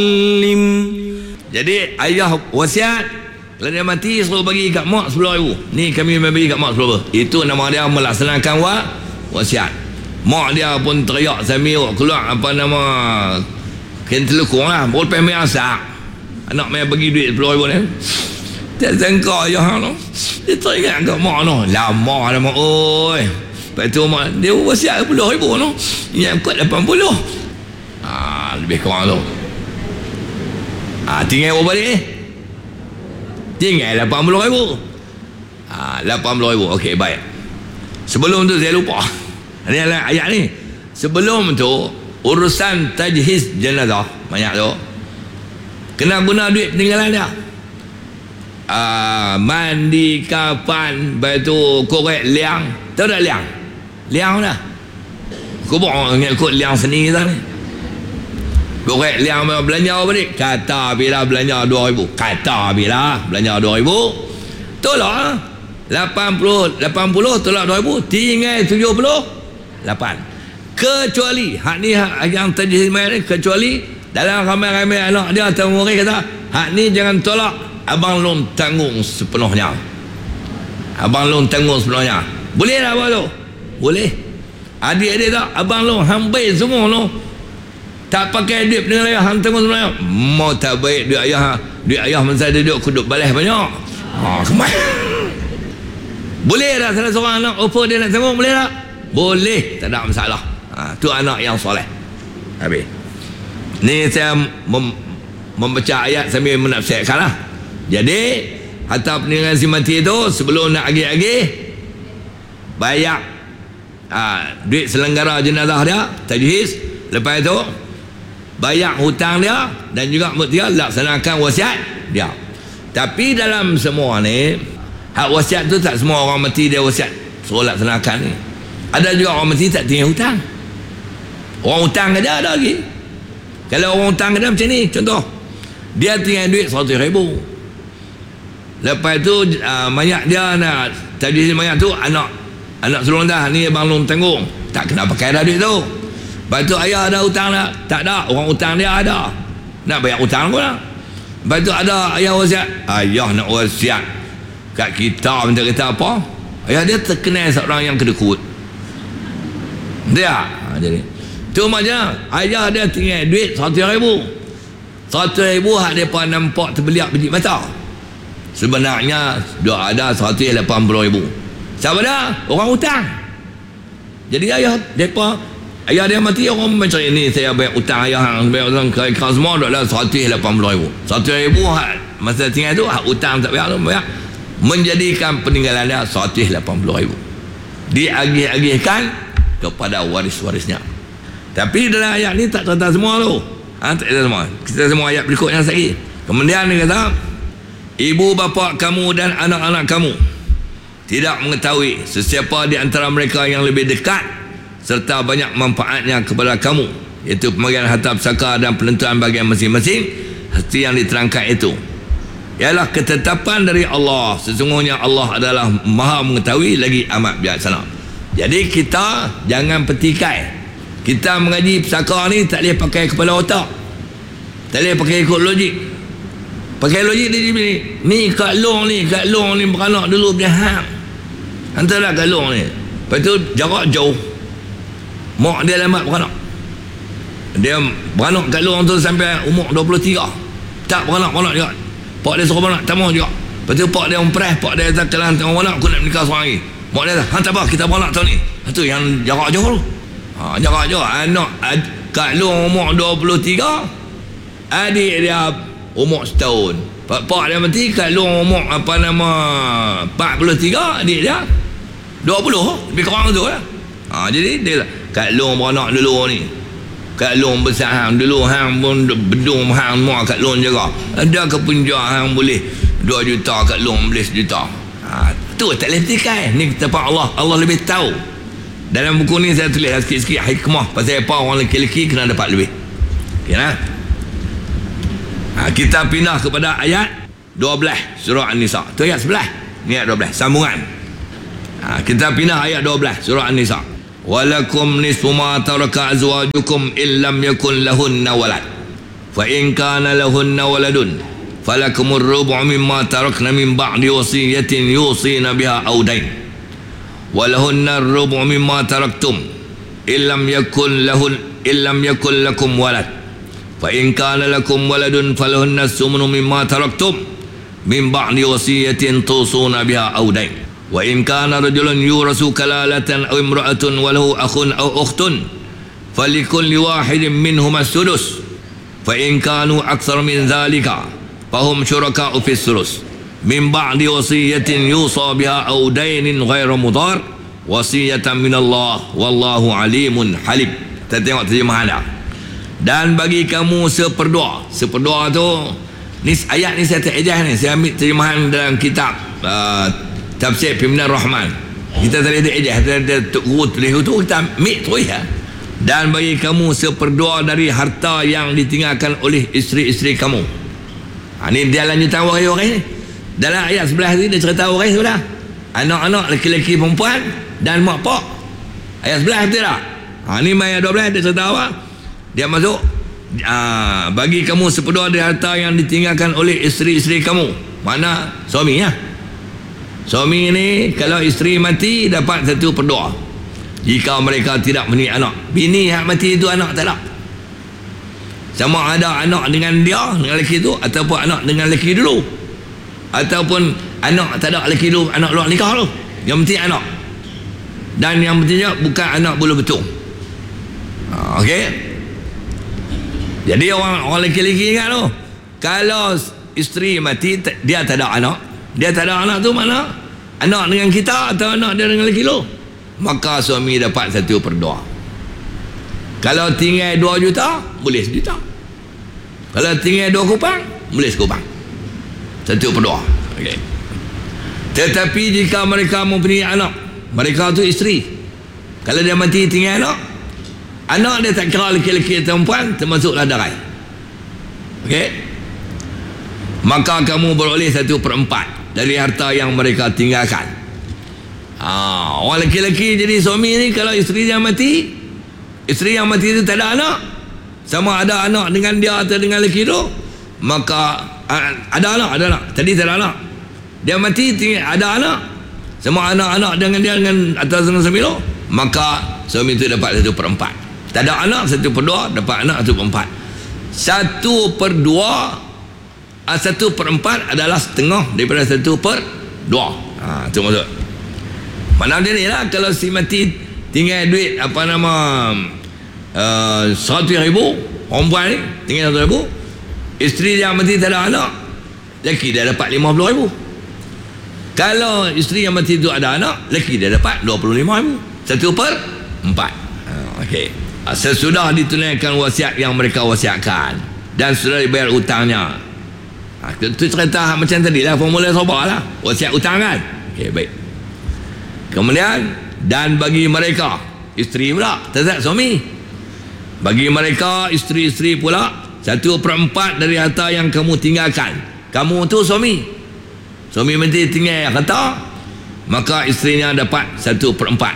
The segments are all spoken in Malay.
Jadi ayah wasiat, kalau dia mati suruh bagi kat mak 10,000. Ni kami bagi kat mak 10,000. Itu nama dia melaksanakan wasiat. Mak dia pun teriak sambil keluar apa nama kentelukung lah, boleh main asak. Anak main bagi duit 10,000 ni. Tak sangka ayah tu. Dia teringat kat mak tu. Lama dah mak oi. Lepas tu mak dia wasiat 10,000 tu. Yang kuat 80. Lebih kurang tu. Tinggal berapa balik ni? Tinggal 80,000. 80,000. Okey, baik. Sebelum tu saya lupa. Ini adalah ayat ni. Sebelum tu urusan tajhiz jenazah banyak tu. Kena guna duit peninggalan dia. Mandi, kapan, lepas tu korek liang. Tahu tak liang? Liang dah. Kubur ikut liang seni kita ni. Korek liang belanja apa ni? Kata bila belanja 2,000. Kata bila belanja 2,000. Tolak 80 tolak 2,000. Tinggal 78. Kecuali hak ni yang tajhiz ni, kecuali dalam ramai-ramai anak dia atau murid kata, hak ni jangan tolak, abang long tanggung sepenuhnya. Abang long tanggung sepenuhnya. Boleh tak abang tu? Boleh. Adik-adik tak, abang long hambai semua tu. Tak pakai duit dengan ayah, hang tanggung sepenuhnya. Mau tak baik duit ayah masa dia duduk kuduk balas banyak. Kemai. Boleh tak salah seorang anak apa dia nak tanggung, boleh tak? Boleh, tak ada masalah. Tu anak yang soleh. Habis. Ni saya membaca ayat sambil menafsirkan lah. Jadi harta peninggalan si mati tu sebelum nak agih-agih bayar duit selenggara jenazah dia, tajhiz. Lepas tu bayar hutang dia dan juga dia laksanakan wasiat dia. Tapi dalam semua ni, hak wasiat tu tak semua orang mati dia wasiat suruh laksanakan ni. Ada juga orang mati tak tinggal hutang. Orang hutang ada lagi. Kalau orang hutang ada macam ni, contoh dia tinggal duit 100,000. Lepas tu mayat dia nak tajhiz mayat tu, anak sulung dah ni abang long tanggung, tak kena pakai dah duit tu. Lepas tu ayah ada hutang tak ada, orang hutang dia ada, nak bayar hutang pun lah. Lepas tu ada ayah wasiat, ayah nak wasiat kat kita, minta kita apa, ayah dia terkenal seorang yang kedekut dia. Jadi tu macam ayah dia tinggal duit 100,000. 100,000 hak mereka nampak terbeliak biji mata. Sebenarnya dia ada 180,000. Siapa dah? Orang hutang. Jadi ayah dia mati, orang macam ini, saya bayar hutang ayah, bayar hutang kau semua adalah 180,000. 100,000 hak masa tinggal tu hak hutang tak bayar, menjadikan peninggalan dia 180,000. Diagih-agihkan kepada waris-warisnya. Tapi dalam ayat ni tak cerita semua tu. Tak cerita semua. Kita semua ayat berikutnya lagi. Kemudian dia kata, ibu bapa kamu dan anak-anak kamu tidak mengetahui sesiapa di antara mereka yang lebih dekat serta banyak manfaatnya kepada kamu, iaitu pembagian harta pusaka dan penentuan bagian masing-masing seperti yang diterangkan itu. Ialah ketetapan dari Allah. Sesungguhnya Allah adalah maha mengetahui lagi amat bijaksana. Jadi kita jangan petikai. Kita mengaji pusaka ni tak boleh pakai kepala otak, tak boleh pakai ikut logik. Pakai logik dia ni kat long ni beranak dulu dia hang. Hantarlah kat long ni. Lepas tu jarak jauh, mak dia lambat beranak. Dia beranak kat long tu sampai umur 23. Tak beranak juga. Pak dia suruh beranak, tak mau juga. Lepas tu pak dia memperah, pak dia kata kalau tengok beranak aku nak menikah seorang lagi. Mak dia kata, tak apa, kita beranak tahun ni. Itu yang jarak jauh tu. Jarak jauh. Anak kat long umur 23, adik dia umur setahun. Pak dia mati kat long umur 43, adik dia 20, lebih kurang tu lah. Jadi dia kat long beranak dulu ni, kat long besar hang dulu, hang pun bedung hang semua kat long juga. Ada kepunja hang boleh 2 juta, kat long boleh 1 juta. Tu tak boleh petikai. Ni tempat Allah. Allah lebih tahu. Dalam buku ni saya tulis sikit-sikit hikmah pasal apa orang lelaki-lelaki kena dapat lebih. Okey lah. Kita pindah kepada ayat 12 surah An-Nisa. Tu ayat 11. Ni ayat 12 sambungan. Kita pindah ayat 12 surah An-Nisa. Walakum nisfu ma taraka azwajukum illam yakun lahunna walad. fa in kana lahunna waladun falakumur rubu' mimma tarakna min ba'di wasiyatin yusina biha aw dain walahunna ar-rubu' mimma taraktum illam yakun lakum walad fa in kana lakum waladun falahunna as-sumnu mimma taraktum min ba'di wasiyatin tusuna biha aw dain wa in kana rajulun yurasu kalalatan aw imra'atun wa lahu akhun aw ukhtun falikulli wahidin minhum as-sudus fa in kanu aktsara min dhalika fahum syuraka'u fi as-sulus min ba'di wasiyatin yusa biha aw dainin ghairu mudar wasiyatan min Allah wallahu alimun halim. Kita tengok terjemahan dah. Dan bagi kamu seperdua tu ni ayat ni saya terjemah ni, saya ambil terjemahan dalam kitab tafsir Pimpinan Rahman. Kita tadi terjemah, ada guru tulis tu, kita ambil terus ya. Dan bagi kamu seperdua dari harta yang ditinggalkan oleh isteri-isteri kamu. Ni dia lanjutan orang ni. Dalam ayat sebelah ni dia cerita orang sebelah. Anak-anak lelaki perempuan dan mak pak. Ayat sebelah tu tak? Ni ayat 12 dia cerita apa? Dia masuk bagi kamu seperdua dari harta yang ditinggalkan oleh isteri-isteri kamu. Mana suami ya? Suami ni kalau isteri mati dapat 1/2 jika mereka tidak mempunyai anak. Bini yang mati itu anak tak ada. Sama ada anak dengan dia, dengan lelaki itu, ataupun anak dengan lelaki dulu, ataupun anak tak ada lelaki dulu, anak luar nikah dulu. Yang penting anak. Dan yang pentingnya bukan anak bulu betul. Okey. Jadi orang lelaki ingat tu, kalau isteri mati dia tak ada anak, dia tak ada anak tu mana? Anak dengan kita atau anak dia dengan lelaki dulu? Maka suami dapat 1/2. Kalau tinggal 2 juta, boleh 1 juta. Kalau tinggal 2 kupang, boleh sekupang. 1/2. Okey. Tetapi jika mereka mempunyai anak, mereka tu isteri, kalau dia mati tinggal anak dia tak kira lelaki atau perempuan, termasuklah darai. Okey. Maka kamu beroleh 1/4 dari harta yang mereka tinggalkan. Orang lelaki jadi suami ni, kalau isteri yang mati itu tak ada anak, sama ada anak dengan dia atau dengan lelaki tu, maka ada anak tadi tak ada anak, dia mati ada anak, sama anak-anak dengan dia dengan atau dengan suami tu, maka suami itu dapat 1/4. Tak ada anak 1/2, dapat anak 1/4. 1/4 adalah setengah daripada 1/2. Itu maksud. Mana dia ni lah, kalau si mati tinggal duit 100,000, perempuan ni tinggal 100,000, isteri dia mati tak ada anak, lelaki dia dapat 50,000. Kalau isteri yang mati tu ada anak, lelaki dia dapat 25,000. 1/4. Okey. Sesudah ditunaikan wasiat yang mereka wasiatkan dan sudah dibayar hutangnya. Itu cerita macam tadi lah, formula sabar lah, wasiat hutang kan. Okey, baik. Kemudian, dan bagi mereka isteri pula, tak suami, bagi mereka isteri-isteri pula 1/4 dari harta yang kamu tinggalkan. Kamu tu suami mesti tinggal harta, maka isterinya dapat 1/4.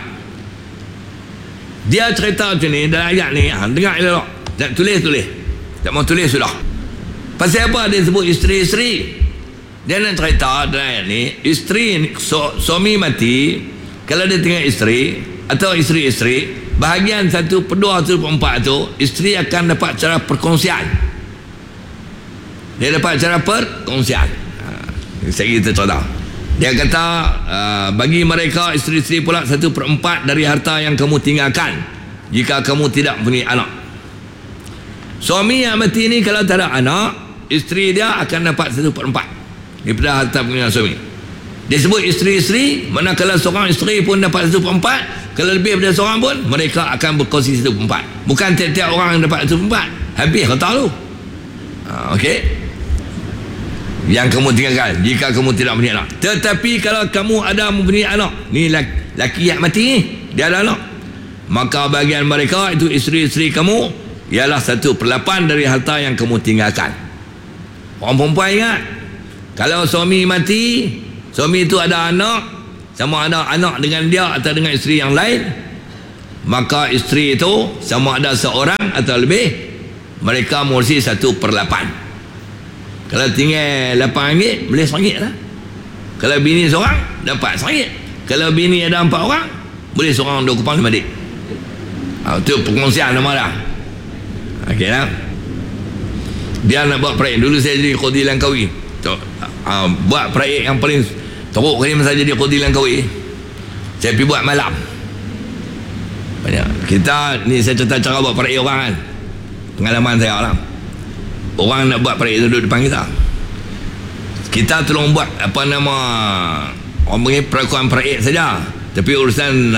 Dia cerita macam ni dalam ayat ni, dengar elok. Tak tulis tak mau tulis sudah. Pasal apa dia sebut isteri-isteri? Dia nak cerita dalam ayat ni, isteri suami mati, kalau dia tinggal isteri atau isteri-isteri, bahagian 1/2 tu isteri akan dapat cara perkongsian. Dia dapat cara perkongsian. Saya kita contoh. Dia kata bagi mereka isteri-isteri pula 1/4 dari harta yang kamu tinggalkan jika kamu tidak mempunyai anak. Suami yang mati ni kalau tak ada anak, isteri dia akan dapat 1/4 daripada harta peninggalan suami. Dia sebut isteri-isteri, mana kalau seorang isteri pun dapat 1/4, kalau lebih daripada seorang pun mereka akan berkongsi 1/4. Bukan tiap-tiap orang yang dapat 1/4, habis harta tu. Okey. Yang kamu tinggalkan jika kamu tidak mempunyai anak. Tetapi kalau kamu ada mempunyai anak, ni laki yang mati ni, dia ada anak, maka bagian mereka itu isteri-isteri kamu ialah 1/8 dari harta yang kamu tinggalkan. Orang perempuan ingat, kalau suami mati, suami itu ada anak, sama ada anak dengan dia atau dengan isteri yang lain, maka isteri itu sama ada seorang atau lebih, mereka mesti 1/8. Kalau tinggal RM8 boleh RM1 lah. Kalau bini seorang dapat RM1. Kalau bini ada 4 orang boleh seorang 2/5 dik. Itu perkongsian nama dah. Okey lah. Dia nak buat praik. Dulu saya jadi Qadi Langkawi. Buat praik yang paling teruk kali masa jadi Qadi Langkawi. Saya pergi buat malam. Banyak. Kita ni saya cerita cara buat praik orang kan. Pengalaman saya lah. Orang nak buat praik duduk depan kita. Kita tolong buat apa nama, orang panggil perakuan praik saja. Tapi urusan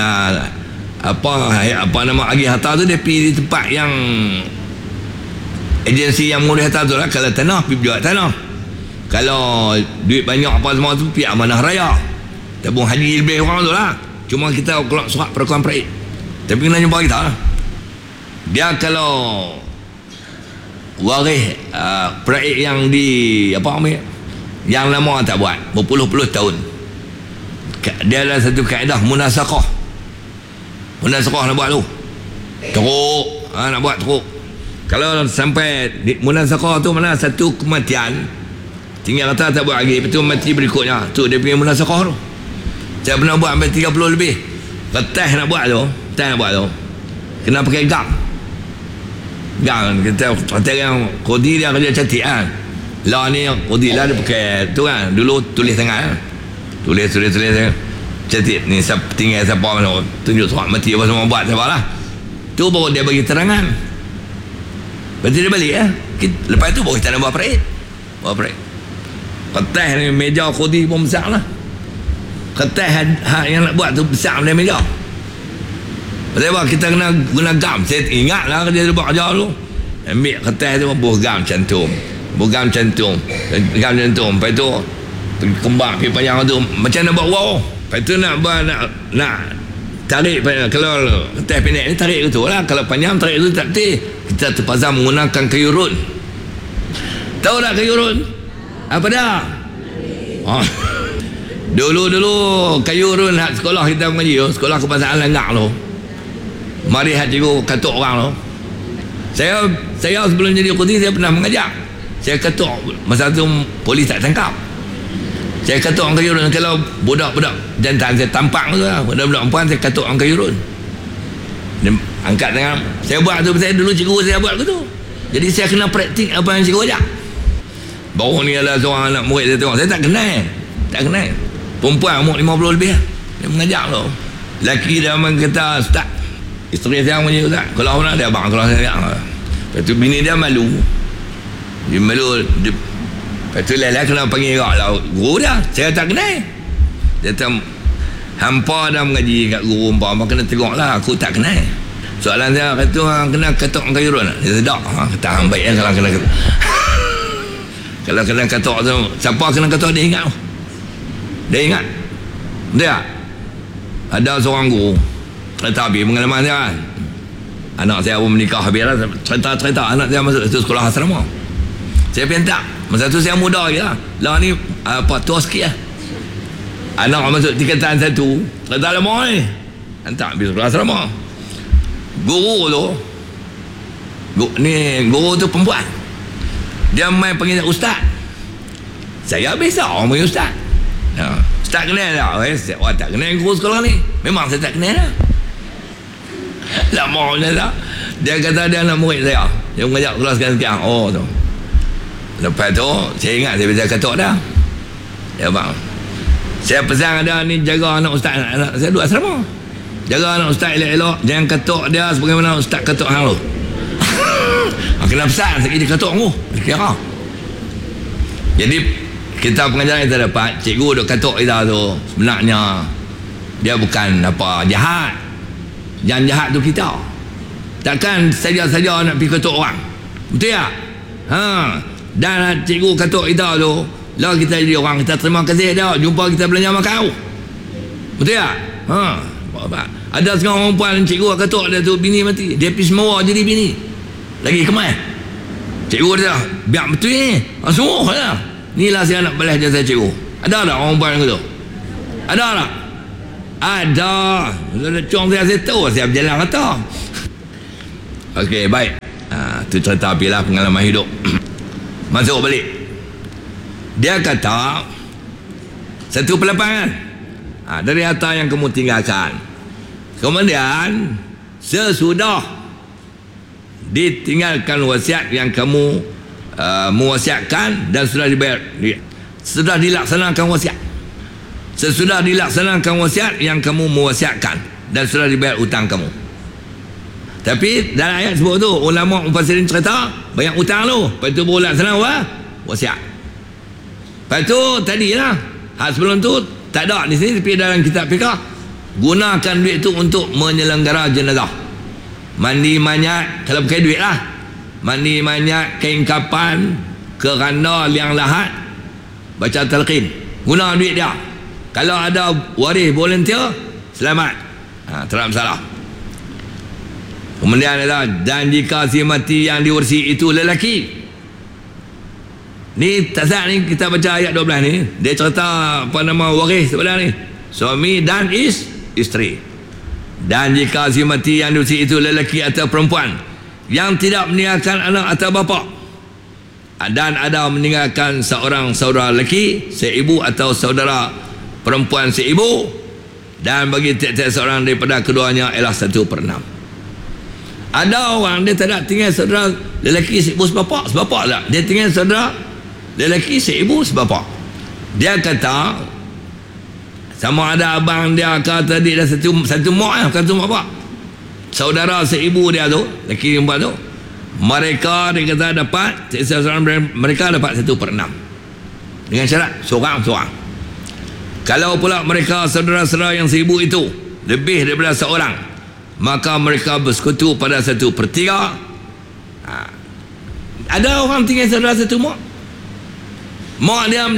apa nama agih harta tu dia pergi di tempat yang agensi yang mengurus harta tu lah. Kalau tanah pergi jual tanah, kalau duit banyak apa semua tu pergi amanah raya, tabung haji lebih orang tu lah. Cuma kita keluar surat perakuan praik, tapi kena jumpa kita lah. Dia kalau waris praik yang di apa namanya, yang lama tak buat berpuluh-puluh tahun, dia ada satu kaedah munasakah. Munasakah nak buat tu teruk, nak buat teruk. Kalau sampai munasakah tu mana satu kematian, tinggal kata tak buat lagi, lepas tu mati berikutnya, tu dia punya munasakah tu. Saya pernah buat sampai 30 lebih. Kertas nak buat tu, kena pakai gam. Kita kata yang Qadi dia kerja cantik kan. Lah ni Qadi lah dia pakai tu kan. Dulu tulis tangan kan. Tulis cantik ni tinggal siapa mana tunjuk surat mati apa semua buat siapa lah. Tu baru dia bagi terangan. Lepas tu dia balik lah. Lepas tu baru kita nak buat praik. Kertas ni meja Qadi pun besar lah. Kertas yang nak buat tu besar dari meja. Sebab kita kena guna gam. Saya ingat lah dia buat kerja dulu. Ambil kertas tu buah gam cantum. Lepas tu kembang pergi panjang tu. Macam nak buat wow. Lepas tu nak tarik. Kalau kertas pendek ni tarik ke tu lah. Kalau panjang tarik tu tak betul. Kita terpaksa menggunakan kayu run. Tahu tak kayu run? Apa dah? Dulu kayu run sekolah kita mengaji, sekolah kebangsaan Langgak tu. Mari cikgu katuk orang tu. Saya sebelum jadi Qadi saya pernah mengajar. Saya katuk masa tu polis tak tangkap. Saya katuk orang kayu run. Kalau budak-budak jantan saya tampang tu lah, budak-budak perempuan saya katuk orang kayu run. Dia angkat tangan. Saya buat tu pasal dulu cikgu saya buat tu. Jadi saya kena praktik apa yang cikgu ajar. Baru ni adalah seorang anak murid saya tengok. Saya tak kenal. Perempuan umur 50 lebih lah. Dia mengajar tu. Lelaki dia memang kata Ustaz, isteri saya punya Ustaz, kalau nak dia abang, kalau saya lepas tu bini dia malu. Dia malu. Lepas tu lelaki kena panggil lah guru dia. Saya tak kenal. Dia kata hampa dah mengaji kat guru hampa kena tengok lah, aku tak kenal. Soalan saya kata kena katok orang kayu run. Dia sedap. Kata baik lah kalau kena katok. Kalau kena katok tu, siapa kena katok dia ingat. Dia ingat. Dia ada seorang guru, tapi pengalaman saya kan, anak saya pun menikah habis lah, cerita anak saya masuk itu sekolah asrama. Saya pinta masa tu saya muda lagi lah ni tua sikit lah. Anak masuk tingkatan 1, cerita lama ni hantar habis sekolah asrama. Guru tu perempuan, dia main panggil Ustaz. Saya biasa orang panggil Ustaz. Ustaz kenal tak? Tak kenal guru sekolah ni. Memang saya tak kenal lah. Lama macam tak. Dia kata dia anak murid saya. Dia mengajak kelas sekian-sekian. Tu. Lepas tu saya ingat saya bisa katok dah. Ya bang, saya pesan ada ni jaga anak Ustaz. Anak saya duduk asrama. Jaga anak Ustaz elok-elok. Jangan katok dia sebagaimana Ustaz katok hang tu. Kena pesan sekali dia katok aku. Dia kira. Jadi kita pengajaran kita dapat, cikgu duk katuk kita tu sebenarnya dia bukan apa jahat. Yang jahat tu kita. Takkan saja-saja nak pergi katuk orang. Betul tak? Dan cikgu katuk kita tu, lah kita jadi orang, kita terima kasih dia, jumpa kita belanja makan. Betul tak? Ada seorang orang perempuan cikgu katuk dia tu bini mati, dia pergi semua jadi bini. Lagi kemai. Cikgu dia biar betul ni. Semua lah. Inilah saya nak balas jasa cikgu. Ada tak orang perempuan tu? Ada tak? Ada. Kalau cong saya tahu, saya berjalan kata. Okey, baik. tu cerita apilah pengalaman hidup. Masuk balik. Dia kata 1/8 kan, dari harta yang kamu tinggalkan. Kemudian sesudah ditinggalkan wasiat yang kamu mewasiatkan dan sudah dibayar, sudah dilaksanakan wasiat, sesudah dilaksanakan wasiat yang kamu mewasiatkan dan sudah dibayar hutang kamu. Tapi dalam ayat sebut tu, ulama mufassirin cerita banyak hutang tu, lepas tu baru laksana wasiat. Lepas tu tadilah, sebelum tu tak ada di sini, tapi dalam kitab fiqh gunakan duit tu untuk menyelenggara jenazah. Mandi mayat, kalau pakai duit lah, mandi mayat, kain kapan, kerana liang lahat, baca talqin, guna duit dia. Kalau ada waris volunteer, selamat, tak ada masalah. Kemudian adalah, dan jika si mati yang diwarisi itu lelaki. Ni tasad ni, kita baca ayat 12 ni, dia cerita apa nama waris sebenarnya ni, suami dan isteri. Dan jika si mati yang diwarisi itu lelaki atau perempuan yang tidak meninggalkan anak atau bapa, dan ada meninggalkan seorang saudara lelaki seibu atau saudara perempuan seibu, dan bagi tiap-tiap seorang daripada keduanya ialah 1/6. Ada orang dia tak ada tinggal saudara lelaki seibu sebapak tak, dia tinggal saudara lelaki seibu sebapak. Dia kata sama ada abang dia kata dia dah satu mak lah, satu mak pak, saudara seibu dia tu, lelaki perempuan tu, mereka dia kata dapat, seorang mereka dapat 1/6 dengan syarat seorang-seorang. Kalau pula mereka saudara-saudara yang seibu itu lebih daripada seorang, maka mereka bersekutu pada 1/3. Ada orang tinggal saudara satu mak, mak dia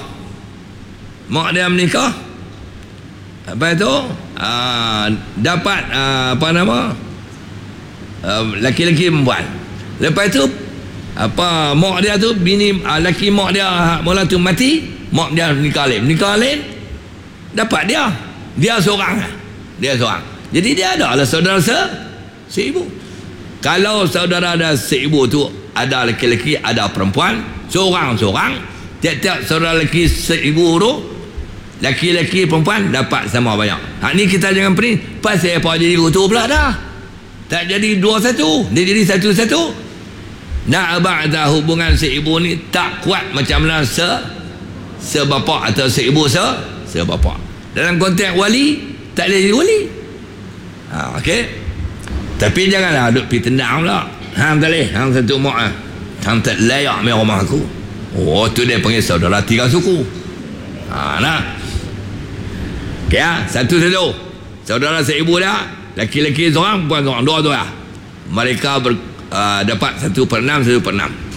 menikah, apa itu dapat apa nama laki-laki perempuan. Lepas tu mak dia tu bini laki mak dia mula tu mati, mak dia nikah lain dapat dia seorang. Jadi dia ada lah saudara seibu. Kalau saudara ada seibu tu ada laki-laki ada perempuan, seorang-seorang, tiap-tiap saudara lelaki seibu tu, laki-laki perempuan dapat sama banyak. Ni kita jangan pening pasal apa jadi tu pula dah. Tak jadi 2-1, dia jadi 1-1. Nak ada hubungan seibu ni tak kuat macam mana sebapak atau seibu sebapak. Dalam konteks wali tak boleh jadi wali. Okey. Tapi janganlah duk pergi tendang pula. Hang tak boleh, hang satu mak ah. Hang tak layak mai rumah aku. Oh, tu dia panggil saudara 3 suku. Nah. Okey, 1-1. Saudara seibu dia, laki-laki seorang, perempuan seorang, dua-dua. Mereka dapat 1/6.